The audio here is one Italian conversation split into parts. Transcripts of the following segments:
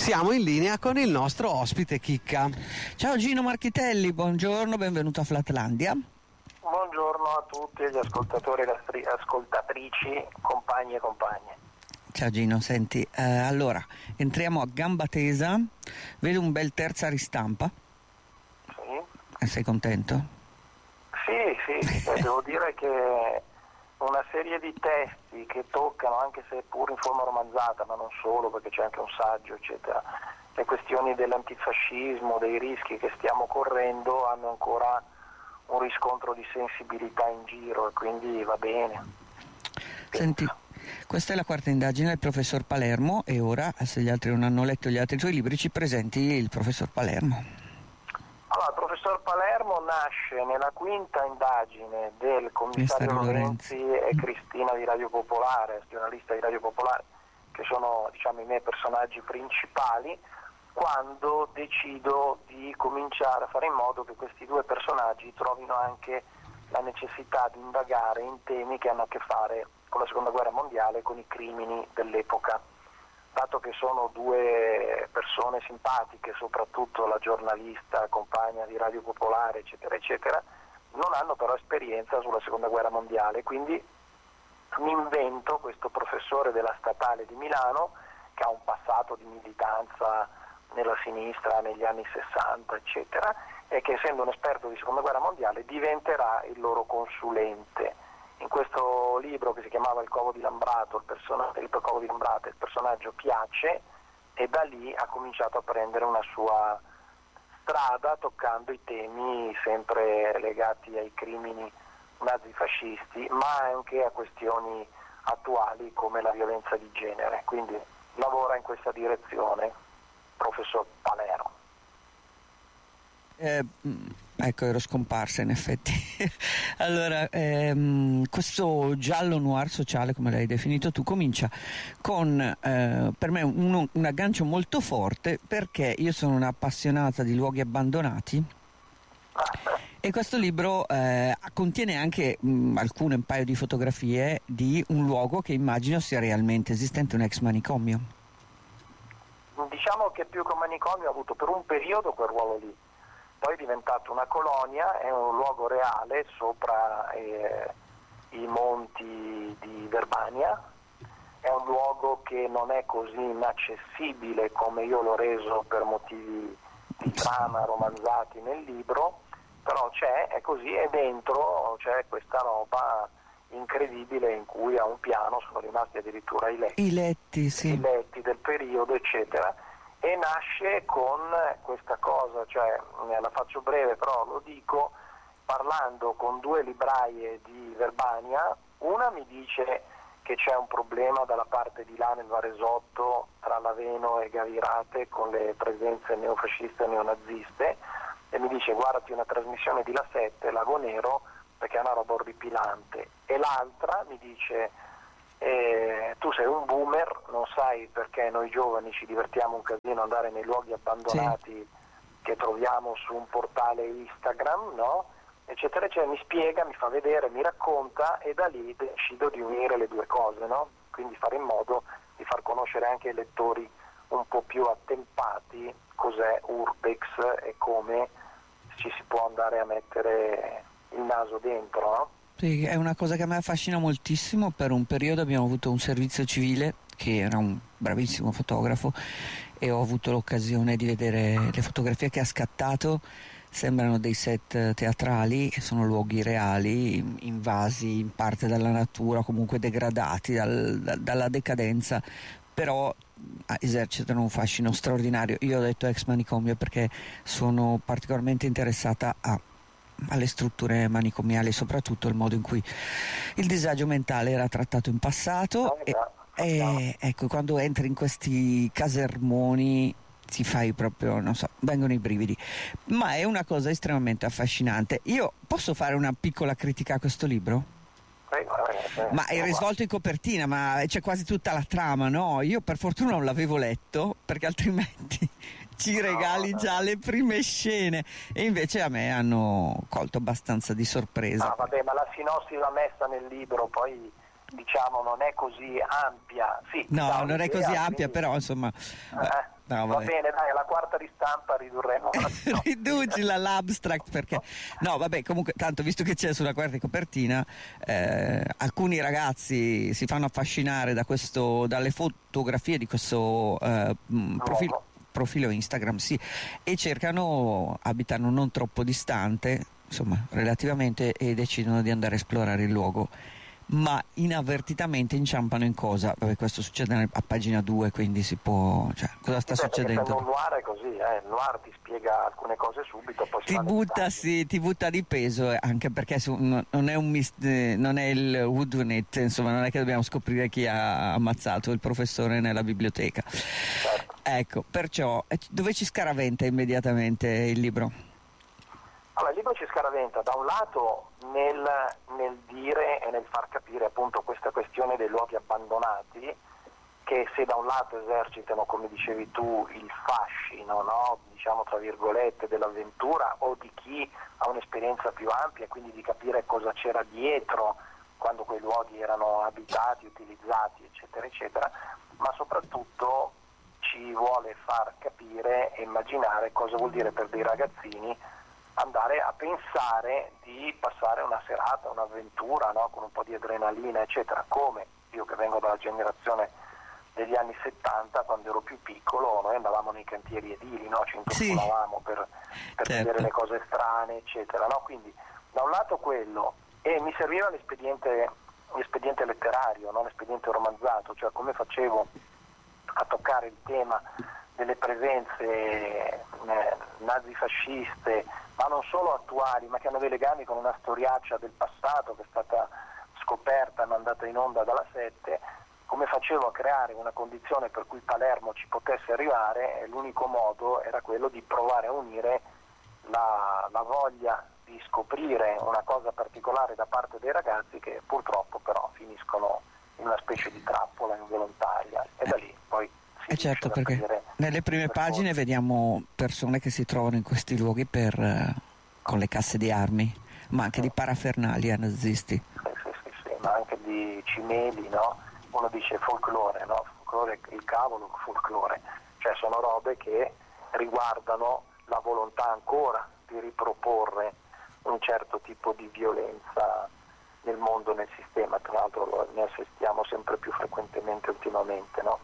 Siamo in linea con il nostro ospite Chicca. Ciao Gino Marchitelli, buongiorno, benvenuto a Flatlandia. Buongiorno a tutti gli ascoltatori e ascoltatrici, compagni e compagne. Ciao Gino, senti, allora entriamo a gamba tesa, vedo un bel terza ristampa. Sì. Sei contento? Sì, devo dire che una serie di testi che toccano, anche se pur in forma romanzata, ma non solo, perché c'è anche un saggio, eccetera, le questioni dell'antifascismo, dei rischi che stiamo correndo, hanno ancora un riscontro di sensibilità in giro e quindi va bene. Senti, questa è la quarta indagine del professor Palermo e ora, se gli altri non hanno letto gli altri tuoi libri, ci presenti il professor Palermo. Allora, il professor Palermo nasce nella quinta indagine del commissario Lorenzi e Cristina di Radio Popolare, giornalista di Radio Popolare, che sono, diciamo, i miei personaggi principali, quando decido di cominciare a fare in modo che questi due personaggi trovino anche la necessità di indagare in temi che hanno a che fare con la seconda guerra mondiale e con i crimini dell'epoca. Dato che sono due persone simpatiche, soprattutto la giornalista, compagna di Radio Popolare, eccetera, eccetera, non hanno però esperienza sulla seconda guerra mondiale, quindi mi invento questo professore della Statale di Milano che ha un passato di militanza nella sinistra negli anni 60, eccetera, e che essendo un esperto di seconda guerra mondiale diventerà il loro consulente. In questo libro, che si chiamava Il Covo di Lambrato, il personaggio piace e da lì ha cominciato a prendere una sua strada toccando i temi sempre legati ai crimini nazifascisti, ma anche a questioni attuali come la violenza di genere. Quindi lavora in questa direzione, professor Palermo. Ecco, ero scomparsa in effetti. Allora, questo giallo noir sociale, come l'hai definito tu, comincia con per me un aggancio molto forte, perché io sono un'appassionata di luoghi abbandonati e questo libro contiene anche un paio di fotografie di un luogo che immagino sia realmente esistente, un ex manicomio. Diciamo che più che un manicomio ha avuto per un periodo quel ruolo lì. Poi è diventato una colonia, è un luogo reale sopra i monti di Verbania, è un luogo che non è così inaccessibile come io l'ho reso per motivi di trama romanzati nel libro, però è così, e dentro c'è questa roba incredibile in cui a un piano sono rimasti addirittura i letti, sì. I letti del periodo, eccetera. E nasce con questa cosa, la faccio breve però lo dico, parlando con due libraie di Verbania. Una mi dice che c'è un problema dalla parte di là nel Varesotto tra Laveno e Gavirate con le presenze neofasciste e neonaziste, e mi dice guardati una trasmissione di La 7, Lago Nero, perché è una roba orripilante. E l'altra mi dice tu sei un boomer, non sai perché noi giovani ci divertiamo un casino andare nei luoghi abbandonati che troviamo su un portale Instagram, no? Eccetera, mi spiega, mi fa vedere, mi racconta, e da lì decido di unire le due cose, no? Quindi fare in modo di far conoscere anche ai lettori un po' più attempati cos'è Urbex e come ci si può andare a mettere il naso dentro, no? Sì, è una cosa che a me affascina moltissimo. Per un periodo abbiamo avuto un servizio civile che era un bravissimo fotografo e ho avuto l'occasione di vedere le fotografie che ha scattato. Sembrano dei set teatrali, sono luoghi reali, invasi in parte dalla natura, comunque degradati dalla decadenza, però esercitano un fascino straordinario. Io ho detto ex manicomio perché sono particolarmente interessata alle strutture manicomiali, soprattutto il modo in cui il disagio mentale era trattato in passato e ecco, quando entri in questi casermoni ti fai proprio, non so, vengono i brividi, ma è una cosa estremamente affascinante. Io posso fare una piccola critica a questo libro? Ma il risvolto in copertina, ma c'è quasi tutta la trama, no? Io per fortuna non l'avevo letto, perché altrimenti ci regali già le prime scene, e invece a me hanno colto abbastanza di sorpresa. Ah, vabbè, ma la sinossi l'ha messa nel libro, poi diciamo non è così ampia. Sì, no, non è così ampia, quindi però insomma No, va bene, dai, alla quarta ristampa ridurremo. Riducila l'abstract, perché no, vabbè, comunque tanto visto che c'è sulla quarta copertina, alcuni ragazzi si fanno affascinare dalle fotografie di questo profilo Instagram, sì, e abitano non troppo distante, insomma, relativamente, e decidono di andare a esplorare il luogo, ma inavvertitamente inciampano in cosa? Vabbè, questo succede a pagina 2, quindi si può, cioè, cosa sta succedendo? Un noir è così, il noir ti spiega alcune cose subito, poi ti butta di peso, anche perché non è il whodunit, insomma, non è che dobbiamo scoprire chi ha ammazzato il professore nella biblioteca. Certo. Ecco, perciò dove ci scaraventa immediatamente il libro? Allora, il libro ci scaraventa da un lato nel dire e nel far capire appunto questa questione dei luoghi abbandonati, che se da un lato esercitano, come dicevi tu, il fascino, no? Diciamo tra virgolette, dell'avventura, o di chi ha un'esperienza più ampia, quindi di capire cosa c'era dietro quando quei luoghi erano abitati, utilizzati, eccetera, eccetera, ma soprattutto ci vuole far capire e immaginare cosa vuol dire per dei ragazzini andare a pensare di passare una serata, un'avventura, no? Con un po' di adrenalina, eccetera, come io che vengo dalla generazione degli anni 70, quando ero più piccolo, noi andavamo nei cantieri edili, no? Ci intrufolavamo per certo, vedere le cose strane, eccetera, no? Quindi da un lato quello, e mi serviva l'espediente letterario, non l'espediente romanzato, cioè come facevo a toccare il tema delle presenze nazifasciste, ma non solo attuali, ma che hanno dei legami con una storiaccia del passato che è stata scoperta e mandata in onda dalla 7, come facevo a creare una condizione per cui Palermo ci potesse arrivare, e l'unico modo era quello di provare a unire la voglia di scoprire una cosa particolare da parte dei ragazzi, che purtroppo però finiscono in una specie di trappola involontaria, e da lì poi certo, perché nelle prime pagine vediamo persone che si trovano in questi luoghi con le casse di armi, ma anche di parafernalia nazisti. Sì, ma anche di cimeli, no? Uno dice folklore, no? Folklore, il cavolo, folklore, cioè sono robe che riguardano la volontà ancora di riproporre un certo tipo di violenza nel mondo, nel sistema. Tra l'altro ne assistiamo sempre più frequentemente ultimamente, no?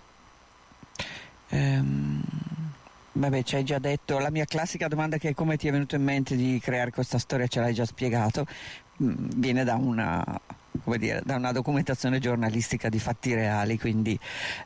Vabbè, ci hai già detto, la mia classica domanda, che è come ti è venuto in mente di creare questa storia, ce l'hai già spiegato, viene da una documentazione giornalistica di fatti reali, quindi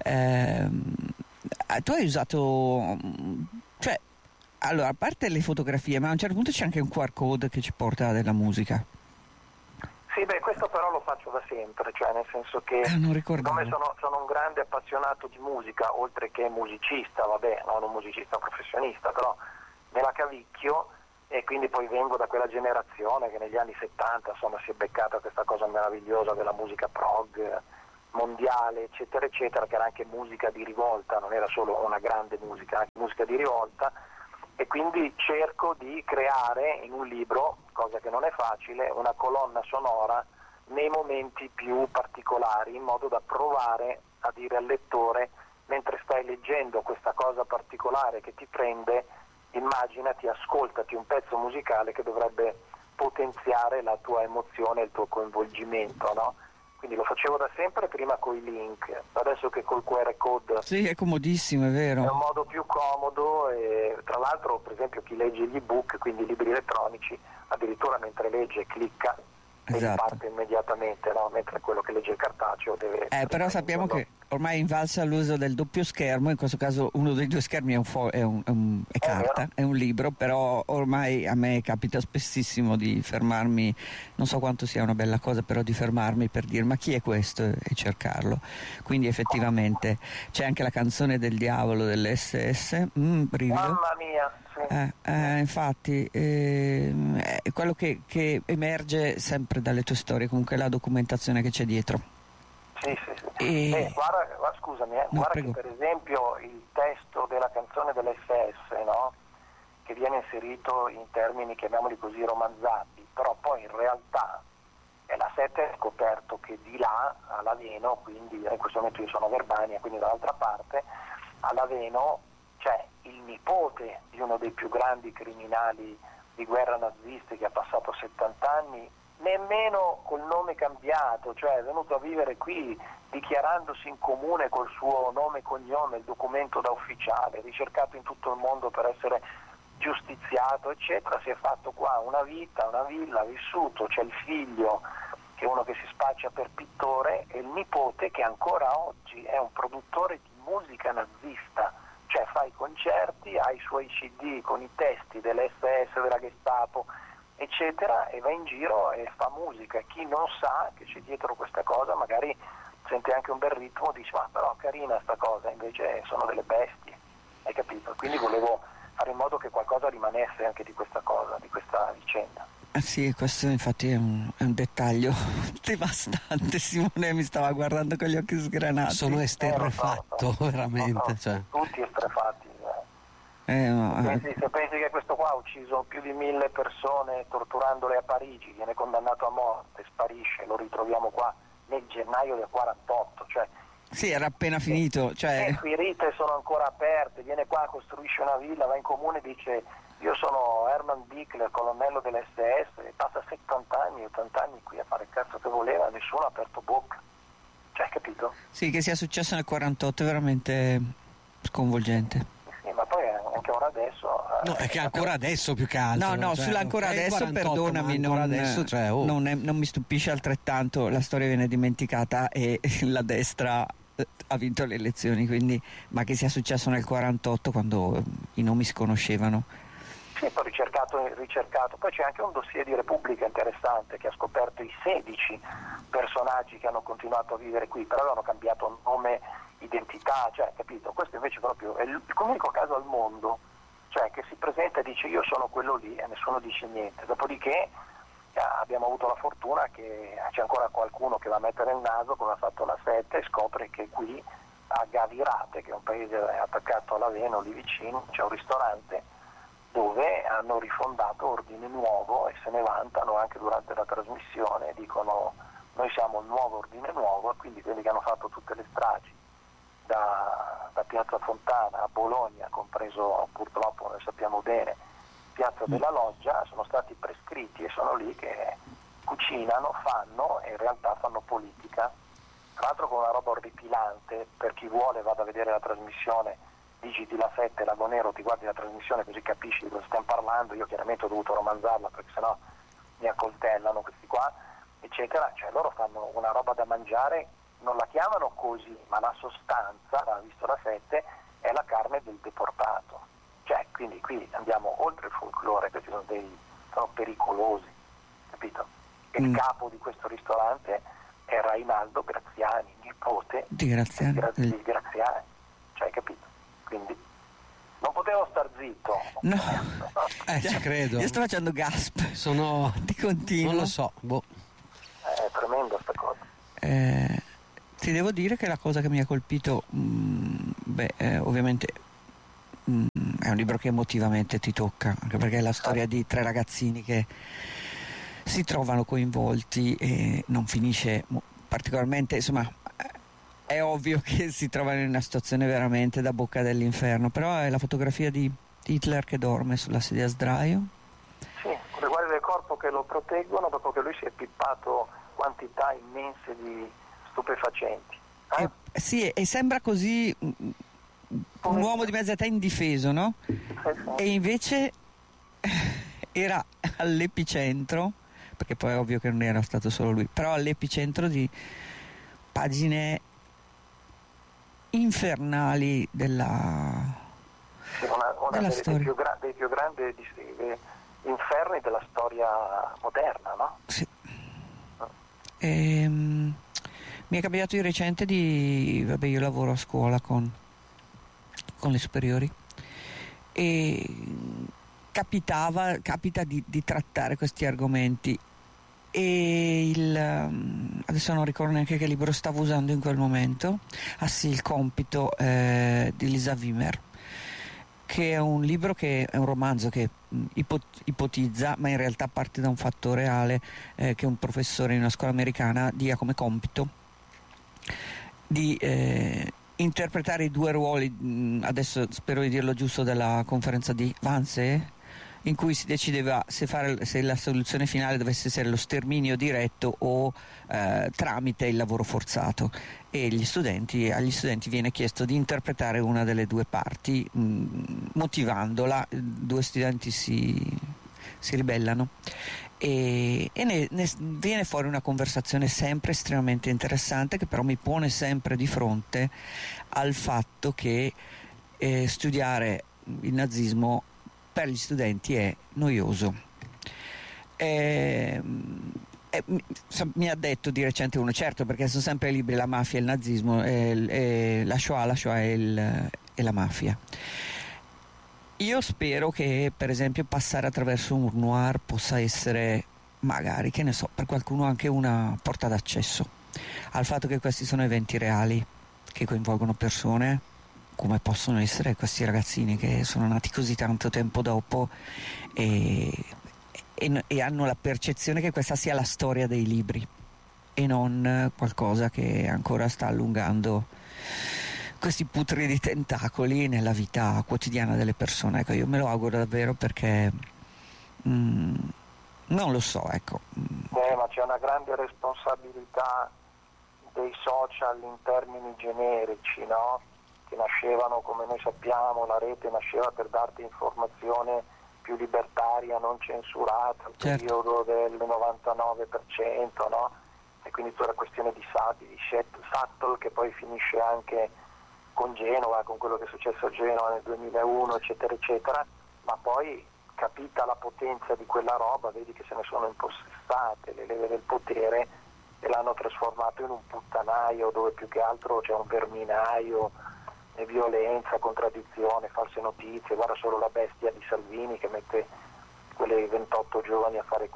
tu hai usato, cioè, allora, a parte le fotografie, ma a un certo punto c'è anche un QR code che ci porta della musica. Sì, questo però lo faccio da sempre, cioè nel senso che siccome sono un grande appassionato di musica, oltre che musicista, vabbè, non un musicista professionista, però me la cavicchio, e quindi poi vengo da quella generazione che negli anni 70 insomma si è beccata questa cosa meravigliosa della musica prog mondiale, eccetera, eccetera, che era anche musica di rivolta, non era solo una grande musica, anche musica di rivolta. E quindi cerco di creare in un libro, cosa che non è facile, una colonna sonora nei momenti più particolari, in modo da provare a dire al lettore, mentre stai leggendo questa cosa particolare che ti prende, immaginati, ascoltati un pezzo musicale che dovrebbe potenziare la tua emozione e il tuo coinvolgimento, no? Quindi lo facevo da sempre, prima con i link, adesso che col QR code sì, è comodissimo, è vero, è un modo più comodo. E tra l'altro, per esempio, chi legge gli ebook, quindi i libri elettronici, addirittura mentre legge clicca e gli parte immediatamente, no? Mentre quello che legge il cartaceo deve... però sappiamo che ormai è invalsa l'uso del doppio schermo, in questo caso uno dei due schermi è carta, è un libro, però ormai a me capita spessissimo di fermarmi, non so quanto sia una bella cosa, però di fermarmi per dire ma chi è questo e cercarlo. Quindi effettivamente c'è anche la canzone del diavolo delle SS, brivido. Mamma mia! Infatti è quello che emerge sempre dalle tue storie, comunque la documentazione che c'è dietro. Sì. Guarda, scusami, guarda che per esempio il testo della canzone dell'SS, no? Che viene inserito in termini, chiamiamoli così, romanzati, però poi in realtà la 7 ha scoperto che di là a Laveno, quindi in questo momento io sono a Verbania, quindi dall'altra parte, a Laveno c'è il nipote di uno dei più grandi criminali di guerra nazisti che ha passato 70 anni, nemmeno col nome cambiato, cioè è venuto a vivere qui dichiarandosi in comune col suo nome e cognome, il documento da ufficiale, ricercato in tutto il mondo per essere giustiziato, eccetera, si è fatto qua una vita, una villa, ha vissuto, c'è il figlio che è uno che si spaccia per pittore e il nipote che ancora oggi è un produttore di musica nazista, cioè fa i concerti, ha i suoi CD con i testi dell'SS, della Gestapo, eccetera, e va in giro e fa musica. E chi non sa che c'è dietro questa cosa magari sente anche un bel ritmo, dice ma però carina sta cosa, invece sono delle bestie, hai capito? Quindi volevo fare in modo che qualcosa rimanesse anche di questa cosa, di questa vicenda. Sì, questo infatti è un dettaglio devastante. Simone mi stava guardando con gli occhi sgranati. Sono esterrefatto, veramente. Cioè. Tutti esterrefatti. No. Se pensi che questo qua ha ucciso più di 1000 persone torturandole a Parigi, viene condannato a morte, sparisce, lo ritroviamo qua nel gennaio del 48, cioè sì, era appena finito, cioè le ferite sono ancora aperte, viene qua, costruisce una villa, va in comune e dice io sono Hermann Bickler, colonnello dell'SS, e passa 70 anni, 80 anni qui a fare il cazzo che voleva, nessuno ha aperto bocca, cioè hai capito? Sì, che sia successo nel 48 è veramente sconvolgente. Sì, ma poi anche ora adesso no, è che ancora adesso più che altro no, cioè, sull'ancora adesso 48, perdonami, adesso, cioè, non mi stupisce altrettanto, la storia viene dimenticata e la destra ha vinto le elezioni, quindi, ma che sia successo nel 48 quando i nomi si conoscevano. Sì, poi ricercato, poi c'è anche un dossier di Repubblica interessante che ha scoperto i 16 personaggi che hanno continuato a vivere qui, però hanno cambiato nome, identità, cioè capito? Questo invece proprio è l'unico caso al mondo, cioè che si presenta e dice io sono quello lì e nessuno dice niente, dopodiché abbiamo avuto la fortuna che c'è ancora qualcuno che va a mettere il naso come ha fatto la 7 e scopre che qui a Gavirate, che è un paese attaccato all'Aveno lì vicino, c'è un ristorante dove hanno rifondato Ordine Nuovo e se ne vantano anche durante la trasmissione, dicono noi siamo il nuovo Ordine Nuovo, e quindi quelli che hanno fatto tutte le stragi da Piazza Fontana a Bologna, compreso purtroppo, noi sappiamo bene, Piazza della Loggia, sono stati prescritti e sono lì che cucinano, fanno e in realtà fanno politica, tra l'altro con una roba orripilante. Per chi vuole vada a vedere la trasmissione, digiti la 7 Lago Nero, ti guardi la trasmissione così capisci di cosa stiamo parlando. Io chiaramente ho dovuto romanzarla perché sennò mi accoltellano questi qua, eccetera. Cioè loro fanno una roba da mangiare, non la chiamano così, ma la sostanza, ha visto la 7, è la carne del deportato. Cioè, quindi qui andiamo oltre il folklore, questi sono pericolosi, capito? E il capo di questo ristorante è Rainaldo Graziani, nipote di Graziani. Di Graziani, cioè, hai capito? Quindi non potevo star zitto. No, ci credo. Io sto facendo gasp. Di continuo. Non lo so, boh. È tremenda sta cosa. Ti devo dire che la cosa che mi ha colpito, ovviamente è un libro che emotivamente ti tocca, anche perché è la storia di 3 ragazzini che si trovano coinvolti e non finisce particolarmente, insomma è ovvio che si trovano in una situazione veramente da bocca dell'inferno, però è la fotografia di Hitler che dorme sulla sedia a sdraio. Sì, con le guardie del corpo che lo proteggono dopo che lui si è pippato quantità immense di stupefacenti. Sì, e sembra così un uomo di mezza età indifeso, no? E invece era all'epicentro, perché poi è ovvio che non era stato solo lui, però all'epicentro di pagine infernali della storia. Dei più grandi inferni della storia moderna, no? Sì. Mi è capitato di recente io lavoro a scuola con le superiori e capita di trattare questi argomenti e adesso non ricordo neanche che libro stavo usando in quel momento. Il compito di Lisa Wimmer, che è un libro che è un romanzo che ipotizza, ma in realtà parte da un fatto reale, che un professore in una scuola americana dia come compito di interpretare i due ruoli, adesso spero di dirlo giusto, della conferenza di Wannsee, in cui si decideva se la soluzione finale dovesse essere lo sterminio diretto o tramite il lavoro forzato, e agli studenti viene chiesto di interpretare una delle due parti, motivandola. Due studenti si ribellano e ne viene fuori una conversazione sempre estremamente interessante, che però mi pone sempre di fronte al fatto che studiare il nazismo per gli studenti è noioso. Mi ha detto di recente uno, certo, perché sono sempre libri la mafia e il nazismo, la Shoah e la mafia. Io spero che, per esempio, passare attraverso un noir possa essere, magari, che ne so, per qualcuno anche una porta d'accesso al fatto che questi sono eventi reali che coinvolgono persone, come possono essere questi ragazzini che sono nati così tanto tempo dopo e hanno la percezione che questa sia la storia dei libri e non qualcosa che ancora sta allungando questi putridi tentacoli nella vita quotidiana delle persone. Ecco, io me lo auguro davvero, perché non lo so, ecco. Ma c'è una grande responsabilità dei social in termini generici, no? Che nascevano, come noi sappiamo, la rete nasceva per darti informazione più libertaria, non censurata, al periodo del 99%, no? E quindi tutta la questione di Sattel, che poi finisce anche con Genova, con quello che è successo a Genova nel 2001, eccetera, eccetera, ma poi, capita la potenza di quella roba, vedi che se ne sono impossessate le leve del potere e l'hanno trasformato in un puttanaio dove più che altro c'è un verminaio e violenza, contraddizione, false notizie. Guarda solo la bestia di Salvini che mette quelle 28 giovani a fare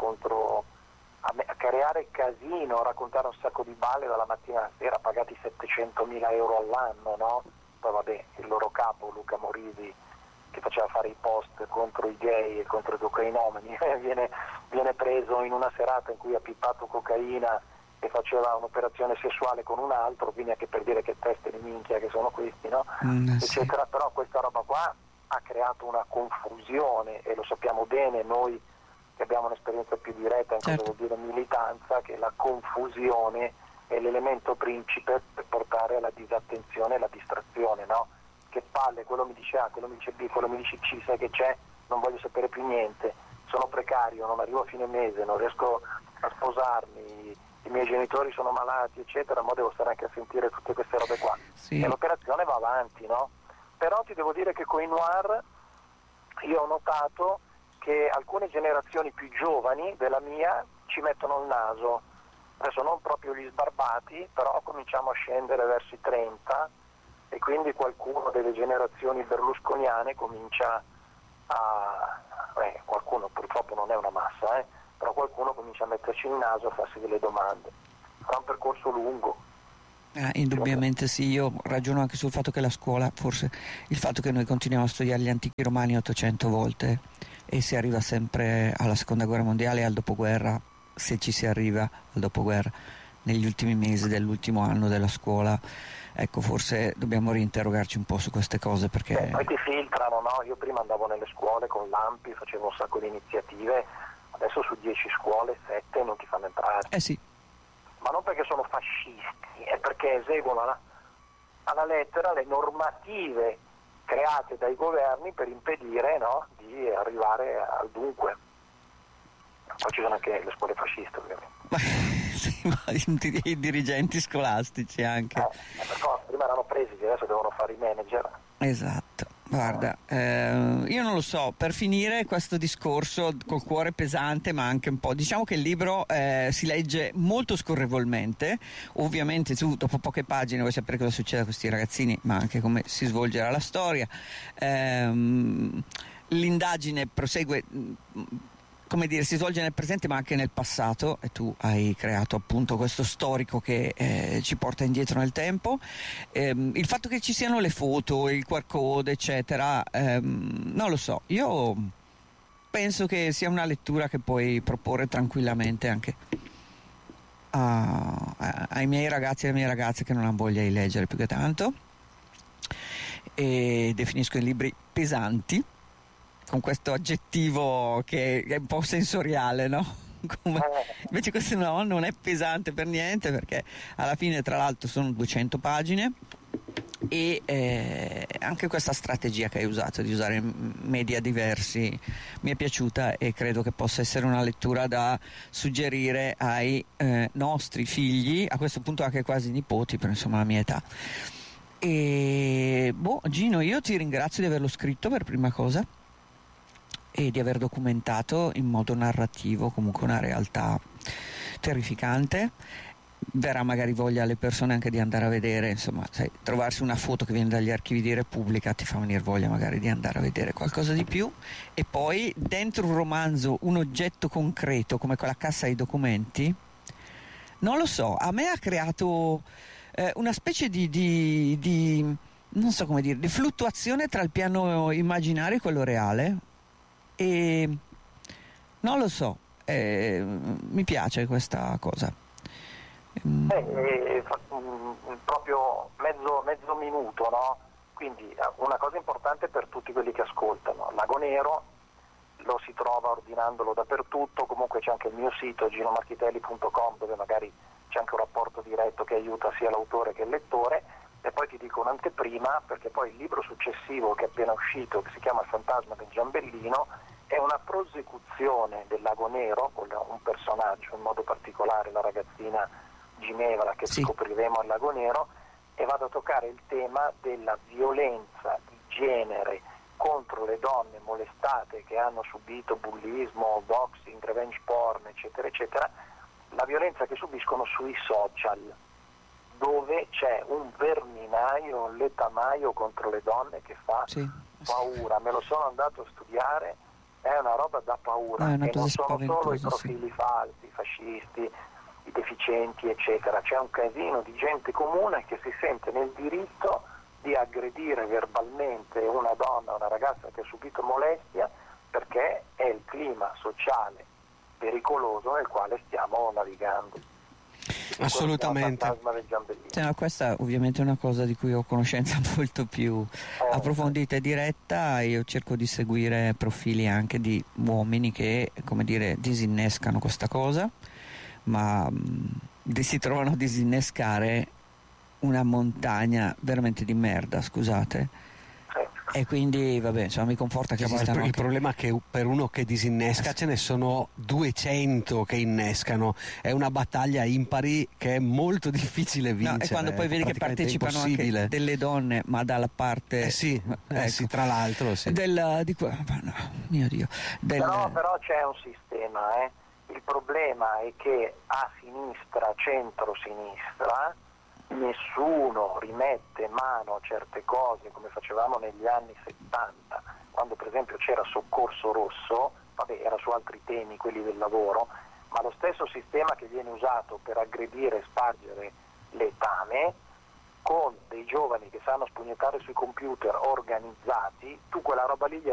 a creare casino, a raccontare un sacco di balle dalla mattina alla sera, pagati 700.000 euro all'anno, no? Poi vabbè, il loro capo Luca Morisi, che faceva fare i post contro i gay e contro gli ucrainomani, viene preso in una serata in cui ha pippato cocaina e faceva un'operazione sessuale con un altro, quindi anche per dire che teste di minchia che sono questi, no? Eccetera. Però questa roba qua ha creato una confusione, e lo sappiamo bene noi che abbiamo un'esperienza più diretta in cosa vuol dire militanza, che la confusione è l'elemento principe per portare alla disattenzione e alla distrazione, no? Che palle, quello mi dice A, quello mi dice B, quello mi dice C, sai che c'è? Non voglio sapere più niente, sono precario, non arrivo a fine mese, non riesco a sposarmi, i miei genitori sono malati, eccetera, ma devo stare anche a sentire tutte queste robe qua. Sì. E l'operazione va avanti, no? Però ti devo dire che con i noir io ho notato che alcune generazioni più giovani della mia ci mettono il naso, adesso non proprio gli sbarbati, però cominciamo a scendere verso i 30, e quindi qualcuno delle generazioni berlusconiane comincia qualcuno purtroppo non è una massa, però qualcuno comincia a metterci il naso, a farsi delle domande. Sarà un percorso lungo. Indubbiamente sì, io ragiono anche sul fatto che la scuola, forse il fatto che noi continuiamo a studiare gli antichi romani 800 volte e si arriva sempre alla seconda guerra mondiale e al dopoguerra, se ci si arriva al dopoguerra, negli ultimi mesi dell'ultimo anno della scuola, ecco, forse dobbiamo reinterrogarci un po' su queste cose, perché poi ti filtrano, no? Io prima andavo nelle scuole con l'AMPI, facevo un sacco di iniziative, adesso su 10 scuole 7 non ti fanno entrare. Sì. Ma non perché sono fascisti, è perché eseguono alla lettera le normative create dai governi per impedire, no, di arrivare al dunque. Poi ci sono anche le scuole fasciste, ovviamente. Sì, ma i dirigenti scolastici anche. Prima erano presidi, adesso devono fare i manager. Esatto. Guarda, io non lo so, per finire questo discorso col cuore pesante, ma anche un po', diciamo che il libro si legge molto scorrevolmente, ovviamente tu dopo poche pagine vuoi sapere cosa succede a questi ragazzini, ma anche come si svolgerà la storia. L'indagine prosegue, come dire, si svolge nel presente ma anche nel passato, e tu hai creato appunto questo storico che ci porta indietro nel tempo. Il fatto che ci siano le foto, il QR code eccetera, non lo so, io penso che sia una lettura che puoi proporre tranquillamente anche ai miei ragazzi e alle mie ragazze che non hanno voglia di leggere più che tanto. e definisco i libri pesanti, con questo aggettivo che è un po' sensoriale, no? Invece questo no, non è pesante per niente, perché alla fine tra l'altro sono 200 pagine e anche questa strategia che hai usato di usare media diversi mi è piaciuta e credo che possa essere una lettura da suggerire ai nostri figli, a questo punto anche quasi nipoti, per insomma la mia età. E Gino, io ti ringrazio di averlo scritto per prima cosa e di aver documentato in modo narrativo comunque una realtà terrificante. Verrà magari voglia alle persone anche di andare a vedere, insomma, sai, trovarsi una foto che viene dagli archivi di Repubblica ti fa venire voglia magari di andare a vedere qualcosa di più, e poi dentro un romanzo un oggetto concreto come quella cassa dei documenti, non lo so, a me ha creato una specie di non so come dire, di fluttuazione tra il piano immaginario e quello reale, e non lo so, mi piace questa cosa. Proprio mezzo minuto, no? Quindi una cosa importante per tutti quelli che ascoltano: Lago Nero lo si trova ordinandolo dappertutto, comunque c'è anche il mio sito ginomarchitelli.com, dove magari c'è anche un rapporto diretto che aiuta sia l'autore che il lettore. E poi ti dico un'anteprima, perché poi il libro successivo che è appena uscito, che si chiama Il fantasma del Giambellino, è una prosecuzione del Lago Nero, con un personaggio in modo particolare, la ragazzina Ginevra che scopriremo al Lago Nero, e vado a toccare il tema della violenza di genere contro le donne molestate che hanno subito bullismo, boxing, revenge porn, eccetera eccetera, la violenza che subiscono sui social, dove c'è un verminaio, un letamaio contro le donne che fa paura. Me lo sono andato a studiare, è una roba da paura, e non sono solo i profili falsi, i fascisti, i deficienti eccetera, c'è un casino di gente comune che si sente nel diritto di aggredire verbalmente una donna, una ragazza che ha subito molestia, perché è il clima sociale pericoloso nel quale stiamo navigando. Assolutamente. Questa ovviamente è una cosa di cui ho conoscenza molto più approfondita e diretta. Io cerco di seguire profili anche di uomini che, come dire, disinnescano questa cosa, ma si trovano a disinnescare una montagna veramente di merda, scusate. E quindi vabbè, insomma, mi conforta che esistano il problema è che per uno che disinnesca ce ne sono 200 che innescano, è una battaglia impari che è molto difficile vincere. E quando poi vedi che partecipano anche delle donne, ma dalla parte sì, tra l'altro mio Dio, però c'è un sistema, il problema è che a sinistra, centro-sinistra, nessuno rimette mano a certe cose come facevamo negli anni 70, quando per esempio c'era Soccorso Rosso, era su altri temi, quelli del lavoro, ma lo stesso sistema che viene usato per aggredire e spargere letame, con dei giovani che sanno spugnettare sui computer organizzati, tu quella roba lì